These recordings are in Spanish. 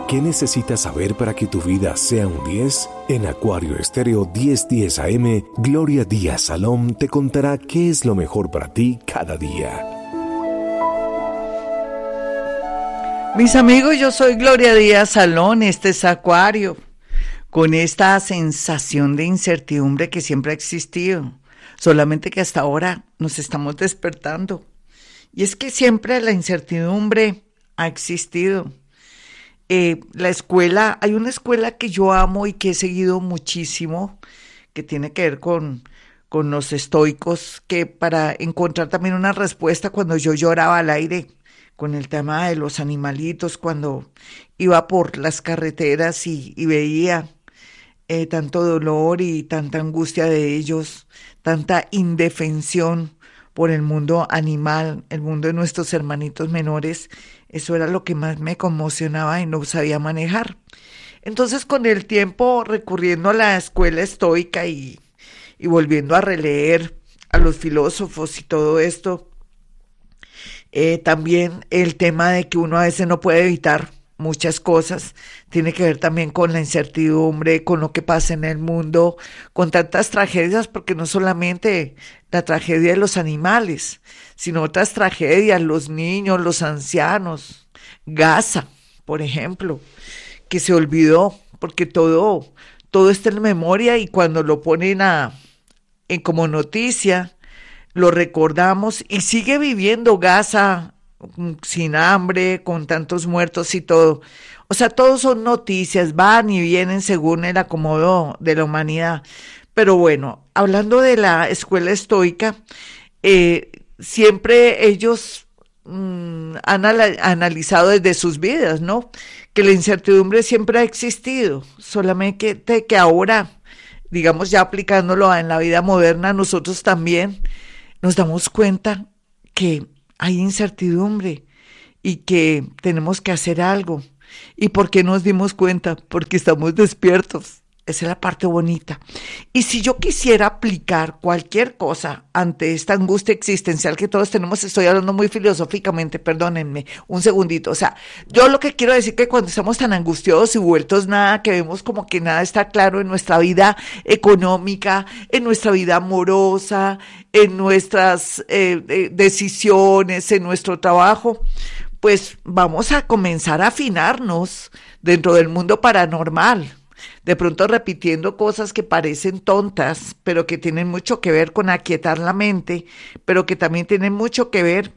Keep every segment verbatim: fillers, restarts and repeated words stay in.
¿Qué necesitas saber para que tu vida sea un diez? En Acuario Estéreo diez diez A M, Gloria Díaz Salón te contará qué es lo mejor para ti cada día. Mis amigos, yo soy Gloria Díaz Salón, este es Acuario, con esta sensación de incertidumbre que siempre ha existido, solamente que hasta ahora nos estamos despertando. Y es que siempre la incertidumbre ha existido. Eh, la escuela, hay una escuela que yo amo y que he seguido muchísimo, que tiene que ver con, con los estoicos, que para encontrar también una respuesta cuando yo lloraba al aire, con el tema de los animalitos, cuando iba por las carreteras y, y veía eh, tanto dolor y tanta angustia de ellos, tanta indefensión por el mundo animal, el mundo de nuestros hermanitos menores. Eso era lo que más me conmocionaba y no sabía manejar. Entonces, con el tiempo, recurriendo a la escuela estoica y, y volviendo a releer a los filósofos y todo esto, eh, también el tema de que uno a veces no puede evitar muchas cosas, tiene que ver también con la incertidumbre, con lo que pasa en el mundo, con tantas tragedias, porque no solamente la tragedia de los animales, sino otras tragedias, los niños, los ancianos, Gaza, por ejemplo, que se olvidó, porque todo, todo está en memoria y cuando lo ponen a, en como noticia, lo recordamos y sigue viviendo Gaza sin hambre, con tantos muertos y todo. O sea, todos son noticias, van y vienen según el acomodo de la humanidad. Pero bueno, hablando de la escuela estoica, eh, siempre ellos mmm, han ala- analizado desde sus vidas, ¿no? Que la incertidumbre siempre ha existido, solamente que, que ahora, digamos ya aplicándolo en la vida moderna, nosotros también nos damos cuenta que hay incertidumbre y que tenemos que hacer algo. ¿Y por qué nos dimos cuenta? Porque estamos despiertos. Esa es la parte bonita. Y si yo quisiera aplicar cualquier cosa ante esta angustia existencial que todos tenemos, estoy hablando muy filosóficamente, perdónenme, un segundito. O sea, yo lo que quiero decir que cuando estamos tan angustiados y vueltos nada, que vemos como que nada está claro en nuestra vida económica, en nuestra vida amorosa, en nuestras eh, eh, decisiones, en nuestro trabajo, pues vamos a comenzar a afinarnos dentro del mundo paranormal. De pronto repitiendo cosas que parecen tontas, pero que tienen mucho que ver con aquietar la mente, pero que también tienen mucho que ver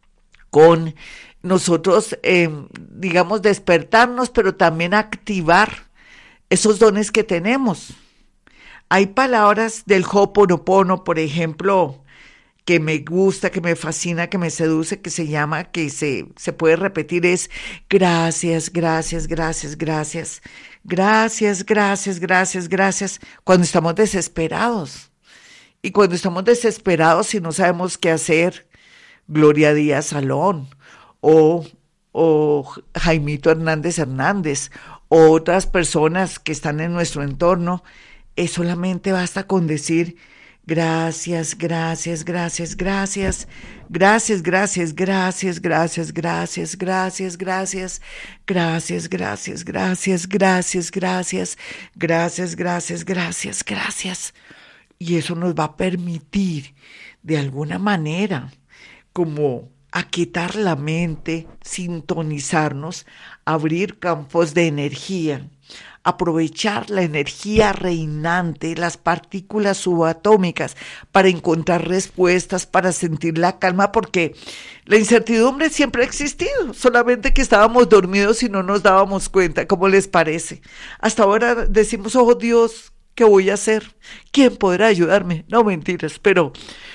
con nosotros, eh, digamos, despertarnos, pero también activar esos dones que tenemos. Hay palabras del Ho'oponopono, por ejemplo, que me gusta, que me fascina, que me seduce, que se llama, que se, se puede repetir, es gracias, gracias, gracias, gracias. Gracias, gracias, gracias, gracias, cuando estamos desesperados. Y cuando estamos desesperados y no sabemos qué hacer, Gloria Díaz Salón, o, o Jaimito Hernández Hernández, o otras personas que están en nuestro entorno, eh, solamente basta con decir gracias, gracias, gracias, gracias, gracias, gracias, gracias, gracias, gracias, gracias, gracias, gracias, gracias, gracias, gracias, gracias, gracias, gracias, gracias, gracias. Y eso nos va a permitir, de alguna manera, como aquietar la mente, sintonizarnos, abrir campos de energía, aprovechar la energía reinante, las partículas subatómicas, para encontrar respuestas, para sentir la calma, porque la incertidumbre siempre ha existido, solamente que estábamos dormidos y no nos dábamos cuenta. ¿Cómo les parece? Hasta ahora decimos, oh Dios, ¿qué voy a hacer? ¿Quién podrá ayudarme? No, mentiras, pero,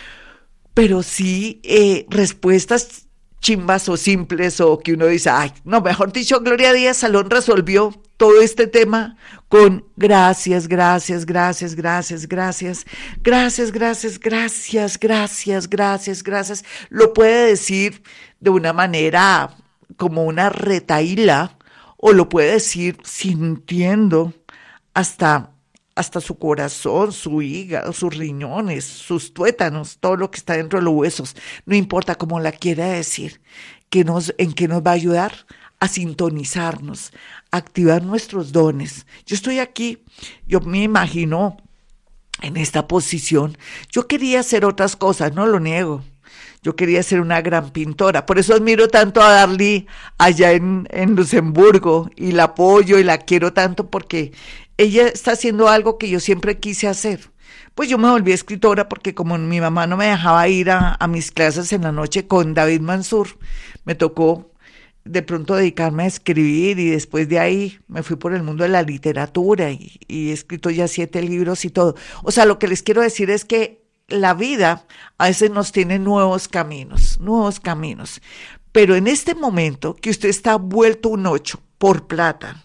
pero sí eh, respuestas chimbas o simples, o que uno dice, ay, no, mejor dicho, Gloria Díaz Salón resolvió todo este tema con gracias, gracias, gracias, gracias, gracias, gracias, gracias, gracias, gracias, gracias, gracias. Lo puede decir de una manera como una retahíla, o lo puede decir sintiendo hasta hasta su corazón, su hígado, sus riñones, sus tuétanos, todo lo que está dentro de los huesos, no importa cómo la quiera decir, que nos, en qué nos va a ayudar a sintonizarnos, a activar nuestros dones. Yo estoy aquí, yo me imagino en esta posición. Yo quería hacer otras cosas, no lo niego. Yo quería ser una gran pintora, por eso admiro tanto a Darly allá en, en Luxemburgo y la apoyo y la quiero tanto porque ella está haciendo algo que yo siempre quise hacer. Pues yo me volví escritora porque como mi mamá no me dejaba ir a, a mis clases en la noche con David Mansur, me tocó de pronto dedicarme a escribir y después de ahí me fui por el mundo de la literatura y, y he escrito ya siete libros y todo. O sea, lo que les quiero decir es que la vida a veces nos tiene nuevos caminos, nuevos caminos. Pero en este momento que usted está vuelto un ocho por plata,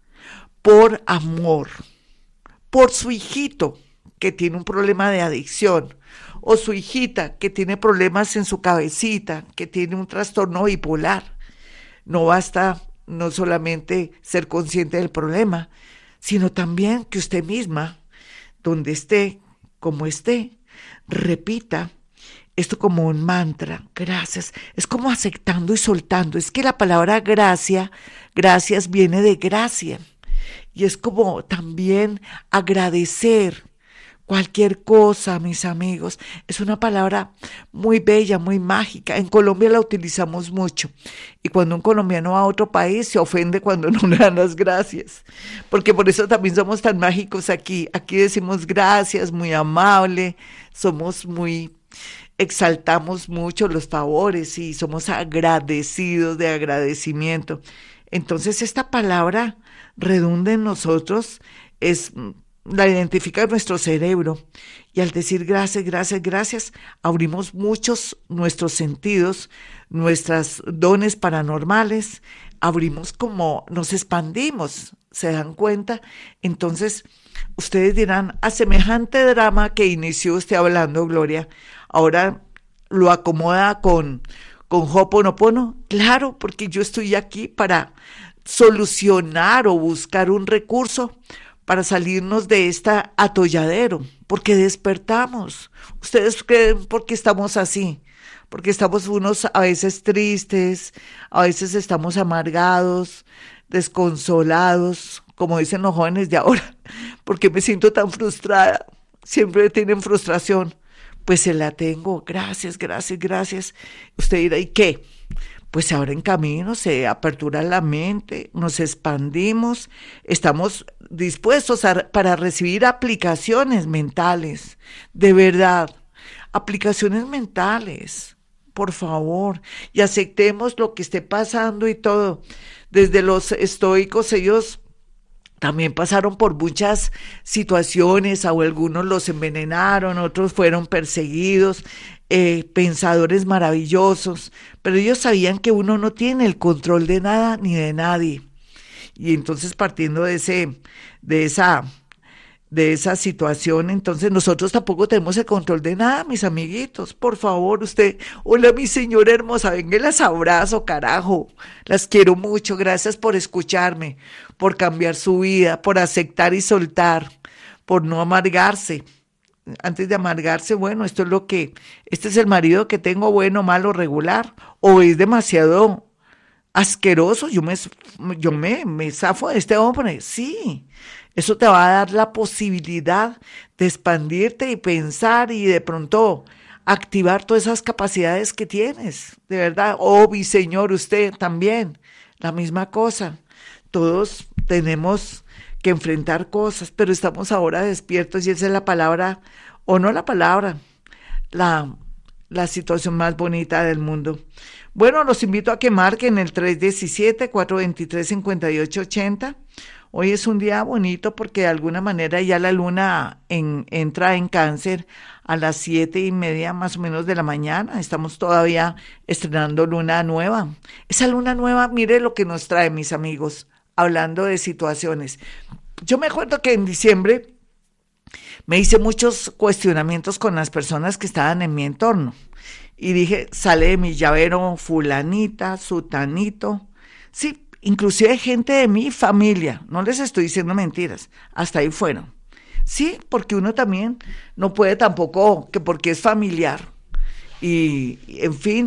por amor, por su hijito que tiene un problema de adicción, o su hijita que tiene problemas en su cabecita, que tiene un trastorno bipolar, no basta no solamente ser consciente del problema, sino también que usted misma, donde esté, como esté, repita esto como un mantra, gracias, es como aceptando y soltando, es que la palabra gracia, gracias viene de gracia, y es como también agradecer cualquier cosa, mis amigos, es una palabra muy bella, muy mágica, en Colombia la utilizamos mucho, y cuando un colombiano va a otro país se ofende cuando no le dan las gracias, porque por eso también somos tan mágicos aquí, aquí decimos gracias, muy amable, somos muy, exaltamos mucho los favores y somos agradecidos de agradecimiento, entonces esta palabra redunda en nosotros, es la identifica nuestro cerebro y al decir gracias, gracias, gracias, abrimos muchos nuestros sentidos, nuestros dones paranormales, abrimos como nos expandimos, ¿se dan cuenta? Entonces, ustedes dirán, a semejante drama que inició usted hablando, Gloria, ahora lo acomoda con, con Ho'oponopono. Claro, porque yo estoy aquí para solucionar o buscar un recurso para salirnos de este atolladero, porque despertamos. ¿Ustedes creen por qué estamos así? Porque estamos unos a veces tristes, a veces estamos amargados, desconsolados, como dicen los jóvenes de ahora, porque me siento tan frustrada, siempre tienen frustración, pues se la tengo, gracias, gracias, gracias. Usted dirá, ¿y qué? Pues se abren caminos, se apertura la mente, nos expandimos, estamos dispuestos a, para recibir aplicaciones mentales, de verdad, aplicaciones mentales, por favor, y aceptemos lo que esté pasando y todo. Desde los estoicos, ellos también pasaron por muchas situaciones, o algunos los envenenaron, otros fueron perseguidos, eh, pensadores maravillosos, pero ellos sabían que uno no tiene el control de nada ni de nadie. Y entonces partiendo de ese, de esa, de esa situación, entonces nosotros tampoco tenemos el control de nada, mis amiguitos. Por favor, usted, hola mi señora hermosa, venga, las abrazo, carajo, las quiero mucho, gracias por escucharme, por cambiar su vida, por aceptar y soltar, por no amargarse. Antes de amargarse, bueno, esto es lo que, este es el marido que tengo, bueno, malo, regular, o es demasiado asqueroso, yo me, yo me, me zafo de este hombre, sí, eso te va a dar la posibilidad de expandirte y pensar y de pronto activar todas esas capacidades que tienes, de verdad. Oh, mi señor, usted también, la misma cosa. Todos tenemos que enfrentar cosas, pero estamos ahora despiertos y esa es la palabra, o no la palabra, la, la situación más bonita del mundo. Bueno, los invito a que marquen el tres uno siete, cuatro dos tres, cinco ocho ocho cero. Hoy es un día bonito porque de alguna manera ya la luna en, entra en Cáncer a las siete y media más o menos de la mañana. Estamos todavía estrenando luna nueva. Esa luna nueva, mire lo que nos trae, mis amigos, hablando de situaciones. Yo me acuerdo que en diciembre me hice muchos cuestionamientos con las personas que estaban en mi entorno. Y dije, sale de mi llavero fulanita, sutanito. Sí, inclusive gente de mi familia, no les estoy diciendo mentiras, hasta ahí fueron. Sí, porque uno también no puede tampoco, que porque es familiar. Y, en fin,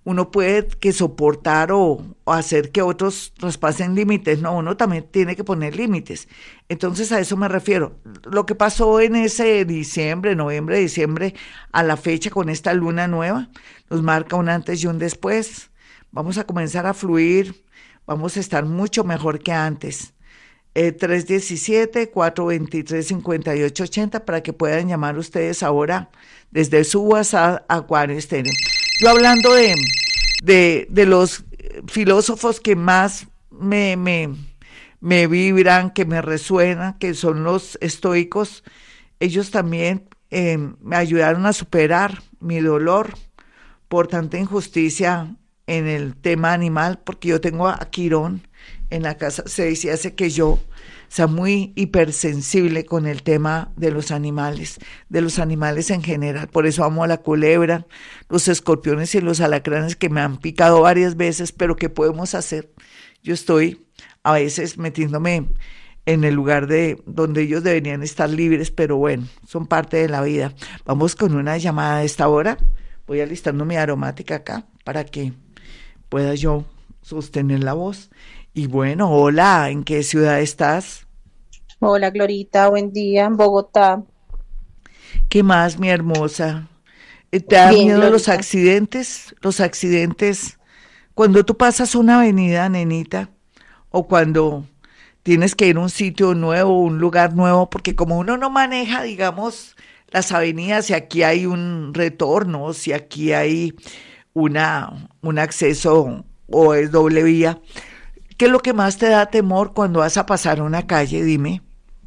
uno puede que soportar o, o hacer que otros traspasen límites, no, uno también tiene que poner límites. Entonces a eso me refiero. Lo que pasó en ese diciembre, noviembre, diciembre, a la fecha con esta luna nueva, nos marca un antes y un después. Vamos a comenzar a fluir, vamos a estar mucho mejor que antes. Eh, tres uno siete, cuatro dos tres, cinco ocho ocho cero para que puedan llamar ustedes ahora desde su WhatsApp a Acuario Estéreo. Yo hablando de, de, de los filósofos que más me, me, me vibran, que me resuenan, que son los estoicos, ellos también eh, me ayudaron a superar mi dolor por tanta injusticia en el tema animal, porque yo tengo a Quirón en la casa seis y hace que yo sea muy hipersensible con el tema de los animales, de los animales en general. Por eso amo a la culebra, los escorpiones y los alacranes que me han picado varias veces, pero ¿qué podemos hacer? Yo estoy a veces metiéndome en el lugar de donde ellos deberían estar libres, pero bueno, son parte de la vida. Vamos con una llamada a esta hora. Voy alistando mi aromática acá para que pueda yo sostener la voz. Y bueno, hola, ¿en qué ciudad estás? Hola, Glorita, buen día, en Bogotá. ¿Qué más, mi hermosa? ¿Te dan Bien, miedo Glorita. los accidentes? Los accidentes, cuando tú pasas una avenida, nenita, o cuando tienes que ir a un sitio nuevo, un lugar nuevo, porque como uno no maneja, digamos, las avenidas, si aquí hay un retorno, si aquí hay una, un acceso o es doble vía, ¿qué es lo que más te da temor cuando vas a pasar una calle? Dime.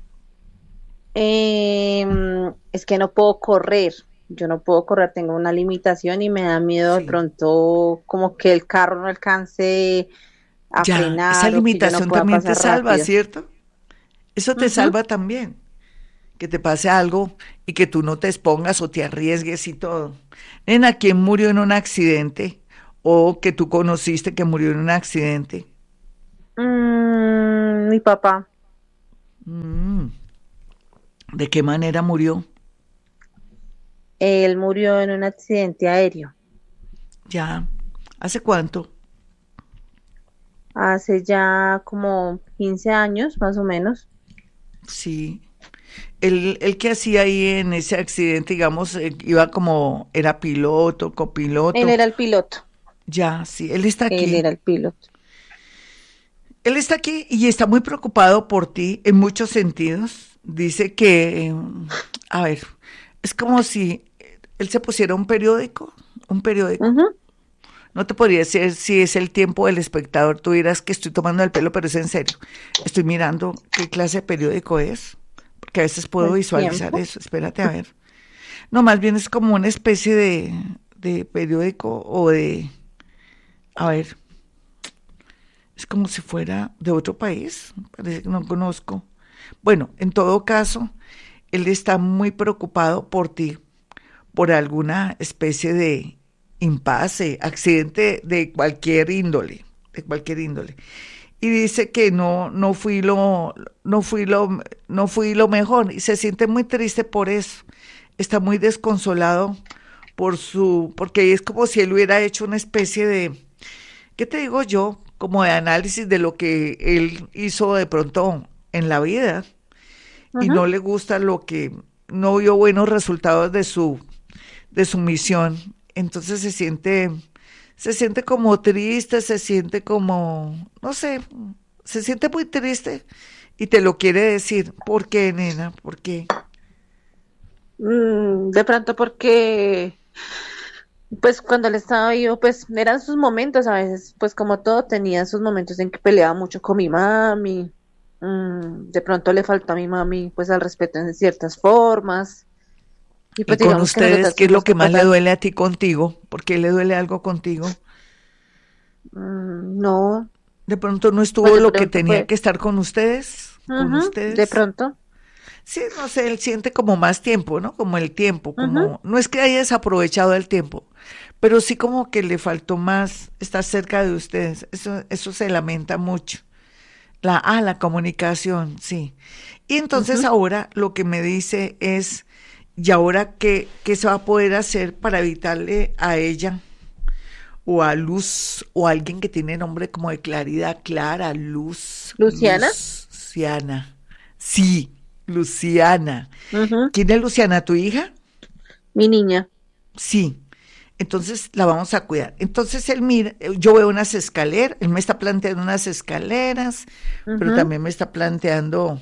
Eh, es que no puedo correr, yo no puedo correr, tengo una limitación y me da miedo de Sí. pronto como que el carro no alcance a Ya, esa frenar o que yo no limitación pueda también te pasar salva, rápido. ¿cierto? Eso te Ujú. salva también, que te pase algo y que tú no te expongas o te arriesgues y todo. Nena, ¿quién murió en un accidente? O que tú conociste que murió en un accidente. Mm, mi papá, Mm, ¿de qué manera murió? él murió en un accidente aéreo Ya, ¿hace cuánto? hace ya como quince años más o menos. Sí. El, el que hacía ahí en ese accidente, digamos, eh, iba como, era piloto, Él copiloto. era el piloto, Ya, sí, él está él aquí. era el piloto. Él está aquí y está muy preocupado por ti en muchos sentidos. Dice que, eh, a ver, es como si él se pusiera un periódico, un periódico. Ujú. No te podría decir si es el tiempo del espectador. Tú dirás que estoy tomando el pelo, pero es en serio. Estoy mirando qué clase de periódico es, porque a veces puedo El visualizar tiempo. eso. Espérate a ver. No, más bien es como una especie de, de periódico o de, a ver, es como si fuera de otro país. Parece que no conozco. Bueno, en todo caso, él está muy preocupado por ti, por alguna especie de impasse, accidente de cualquier índole, de cualquier índole. Y dice que no, no fui lo, no fui lo, no fui lo mejor y se siente muy triste por eso. Está muy desconsolado por su, porque es como si él hubiera hecho una especie de, ¿qué te digo yo? Como de análisis de lo que él hizo de pronto en la vida y Ujú. no le gusta lo que, no vio buenos resultados de su, de su misión. Entonces se siente, se siente como triste, se siente como, no sé, se siente muy triste y te lo quiere decir. ¿Por qué, nena? ¿Por qué? Mm, de pronto porque, pues cuando él estaba vivo, pues eran sus momentos a veces, pues como todo tenía sus momentos en que peleaba mucho con mi mami. Mm, de pronto le faltó a mi mami, pues al respeto en ciertas formas. Y Y pues con digamos que ustedes, nosotras ¿qué es lo fuimos que más le capaces. duele a ti contigo? ¿Por qué le duele algo contigo? Mm, no, De pronto no pues estuvo de lo que pronto tenía pues, que estar con ustedes, con ujú, de ustedes. pronto, Sí, no sé, él siente como más tiempo, ¿no? Como el tiempo, ujú, como, no es que haya desaprovechado el tiempo, pero sí como que le faltó más estar cerca de ustedes. Eso, eso se lamenta mucho. La, ah, la comunicación, sí. Y entonces ujú. ahora lo que me dice es, ¿y ahora qué, qué se va a poder hacer para evitarle a ella o a Luz, o a alguien que tiene nombre como de claridad, Clara, Luz, ¿Luciana? Luciana. Sí, Luciana. Ujú. ¿Quién es Luciana, tu hija? Mi niña. Sí. Entonces la vamos a cuidar. Entonces él mira, yo veo unas escaleras, él me está planteando unas escaleras, pero Ujú. también me está planteando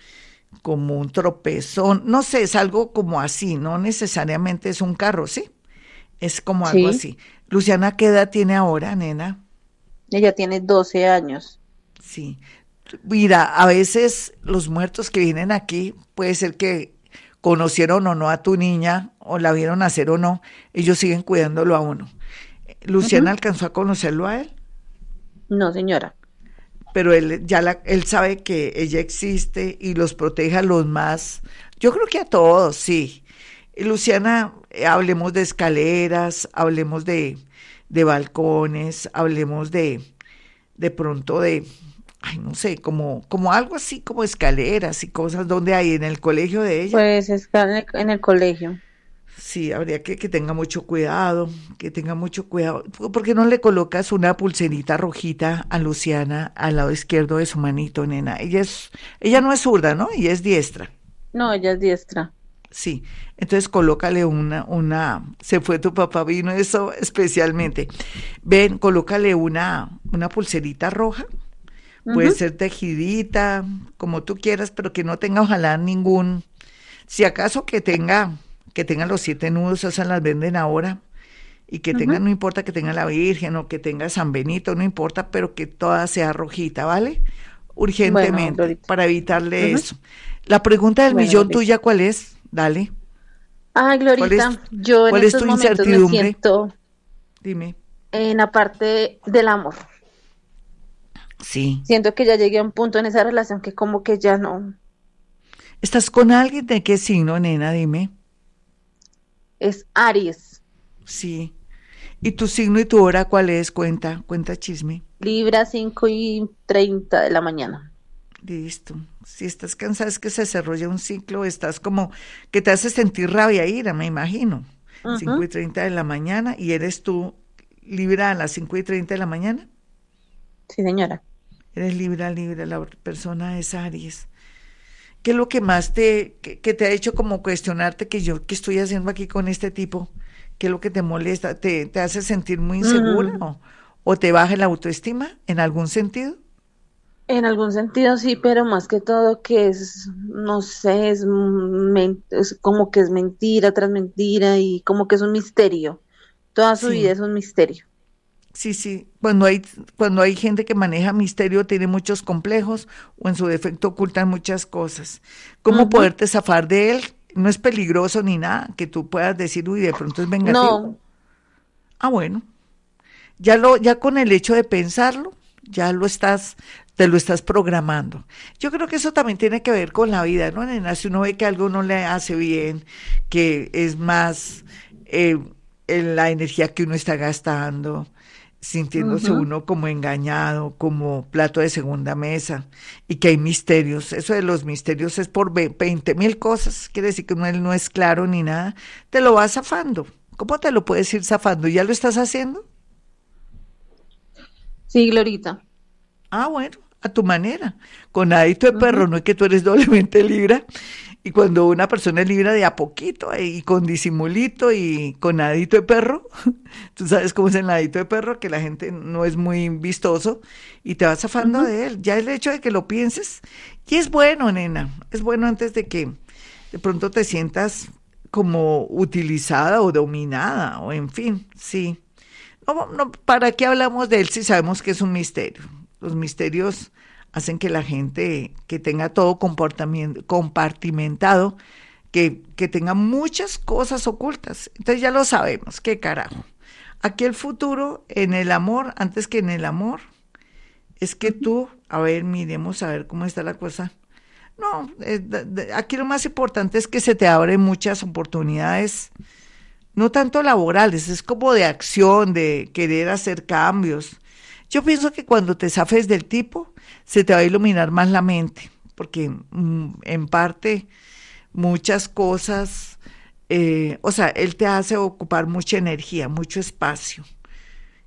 como un tropezón, no sé, es algo como así, no necesariamente es un carro, ¿sí? Es como algo Sí, así. Luciana, ¿qué edad tiene ahora, nena? ella tiene doce años. Sí. Mira, a veces los muertos que vienen aquí, puede ser que conocieron o no a tu niña, o la vieron nacer o no, ellos siguen cuidándolo a uno. Luciana Ujú. alcanzó a conocerlo a él, No, señora. pero él ya la, él sabe que ella existe y los protege a los más. Yo creo que a todos, sí. Y Luciana, eh, hablemos de escaleras, hablemos de, de balcones, hablemos de, de pronto de, ay, no sé, como, como algo así como escaleras y cosas donde hay en el colegio de ella. Pues está en el, en el colegio. Sí, habría que que tenga mucho cuidado, que tenga mucho cuidado. ¿Por qué no le colocas una pulserita rojita a Luciana al lado izquierdo de su manito, nena? Ella es, ella no es zurda, ¿no? Ella es diestra. No, ella es diestra. Sí. Entonces colócale una, una, se fue tu papá, vino eso especialmente. Ven, colócale una, una pulserita roja. Puede Ujú. ser tejidita, como tú quieras, pero que no tenga ojalá ningún, si acaso que tenga, que tenga los siete nudos, esas las venden ahora, y que tenga, Ujú. no importa que tenga la Virgen o que tenga San Benito, no importa, pero que toda sea rojita, ¿vale? Bueno, Urgentemente, Glorita. para evitarle Ujú. eso. La pregunta del Bueno, millón Glorita. tuya, ¿cuál es? Dale. Ay, ¿Cuál es, Glorita, yo en cuál es estos tu momentos me incertidumbre? siento Dime. en la parte del amor. Sí. Siento que ya llegué a un punto en esa relación que como que ya no ¿Estás con alguien de qué signo, nena? Dime. es Aries, Sí. ¿Y tu signo y tu hora cuál es? Cuenta, cuenta chisme. Libra cinco y treinta de la mañana. Listo. Si estás cansada es que se desarrolla un ciclo, estás como que te hace sentir rabia, ira, me imagino. Cinco Ujú. y treinta de la mañana y eres tú Libra a las cinco y treinta de la mañana. Sí, señora. Eres Libra, Libra, la otra persona es Aries. ¿Qué es lo que más te, que, que te ha hecho como cuestionarte que yo, qué estoy haciendo aquí con este tipo? ¿Qué es lo que te molesta? ¿Te, te hace sentir muy insegura Mm, o, o te baja la autoestima en algún sentido? en algún sentido sí, pero más que todo que es, no sé, es, men- es como que es mentira tras mentira y como que es un misterio. Toda su vida Sí. es un misterio. Sí, sí, cuando hay, cuando hay gente que maneja misterio, tiene muchos complejos o en su defecto ocultan muchas cosas. ¿Cómo Ujú. poderte zafar de él? No es peligroso ni nada, que tú puedas decir, uy, de pronto es vengativo. No, Ah, bueno, ya lo, ya con el hecho de pensarlo, ya lo estás, te lo estás programando. Yo creo que eso también tiene que ver con la vida, ¿no, nena? Si uno ve que algo no le hace bien, que es más eh, en la energía que uno está gastando, sintiéndose ujú. uno como engañado, como plato de segunda mesa, y que hay misterios. Eso de los misterios es por veinte mil cosas, quiere decir que no, él no es claro ni nada, te lo vas zafando. ¿Cómo te lo puedes ir zafando? ¿Ya lo estás haciendo? Sí, Glorita. Ah, bueno, a tu manera, con adito de Ujú. perro, no es que tú eres doblemente libra, y cuando una persona es libra de a poquito, eh, y con disimulito y con adito de perro, tú sabes cómo es el nadito de perro, que la gente no es muy vistoso, y te vas zafando Ujú. de él, ya el hecho de que lo pienses, y es bueno, nena, es bueno antes de que de pronto te sientas como utilizada o dominada, o en fin, sí. No, no, ¿para qué hablamos de él si sabemos que es un misterio? Los misterios hacen que la gente que tenga todo comportamiento compartimentado, que, que tenga muchas cosas ocultas. Entonces ya lo sabemos, qué carajo. Aquí el futuro en el amor, antes que en el amor, es que Ujú. tú, a ver, miremos a ver cómo está la cosa. No, eh, de- de- aquí lo más importante es que se te abren muchas oportunidades, no tanto laborales, es como de acción, de querer hacer cambios. Yo pienso que cuando te zafes del tipo, se te va a iluminar más la mente, porque mm, en parte muchas cosas, eh, o sea, él te hace ocupar mucha energía, mucho espacio.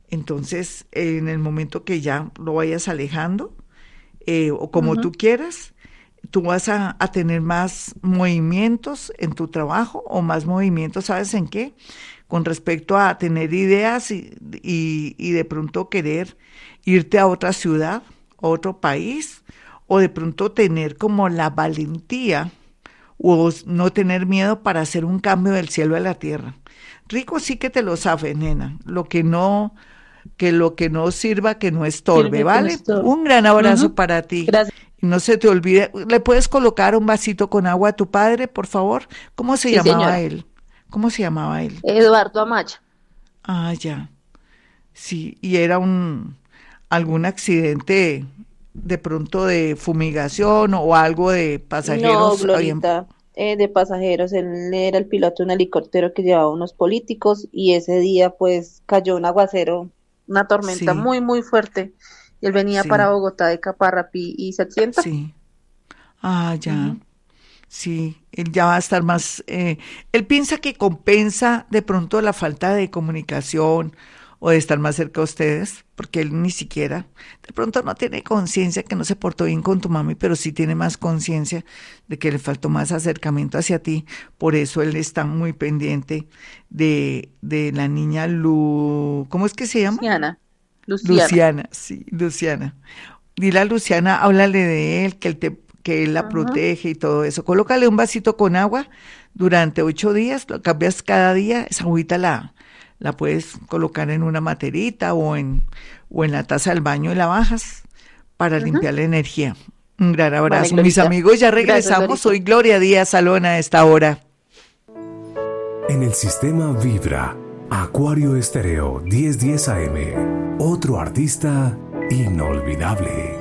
Entonces, eh, en el momento que ya lo vayas alejando, eh, o como Ujú. tú quieras, tú vas a, a tener más movimientos en tu trabajo o más movimientos, ¿sabes en qué? Con respecto a tener ideas y, y, y de pronto querer irte a otra ciudad, a otro país, o de pronto tener como la valentía o no tener miedo para hacer un cambio del cielo a la tierra. Rico sí que te lo sabe, nena. Lo que no, que lo que no sirva, que no estorbe, Sirve que no ¿vale? estorbe. Un gran abrazo Ujú. para ti. Gracias. Y no se te olvide, ¿le puedes colocar un vasito con agua a tu padre, por favor? ¿Cómo se Sí, llamaba señora. él? ¿Cómo se llamaba él? Eduardo Amaya. Ah, ya. Sí, y era un algún accidente de pronto de fumigación o algo de No, pasajeros habían. Glorita, eh, de pasajeros. Él era el piloto de un helicóptero que llevaba unos políticos y ese día pues cayó un aguacero, una tormenta Sí, muy, muy fuerte. Y él venía para sí, Bogotá de Caparrapi y se accidentó. sí. Ah, ya. Ujú. Sí, él ya va a estar más, eh, él piensa que compensa de pronto la falta de comunicación o de estar más cerca de ustedes, porque él ni siquiera, de pronto no tiene conciencia que no se portó bien con tu mami, pero sí tiene más conciencia de que le faltó más acercamiento hacia ti, por eso él está muy pendiente de, de la niña Lu, ¿cómo es que se llama? Luciana, Luciana. Luciana, sí, Luciana. Dile a Luciana, háblale de él, que él te, que él la Ujú. protege y todo eso. Colócale un vasito con agua durante ocho días, lo cambias cada día, esa agüita la, la puedes colocar en una materita o en, o en la taza del baño y la bajas para Ujú. limpiar la energía. Un gran Vale, abrazo. Mis Glorita. amigos, ya Gracias, regresamos. Glorita. Soy Gloria Díaz Salón a esta hora. En el sistema Vibra, Acuario Estéreo diez diez A M. Otro artista inolvidable.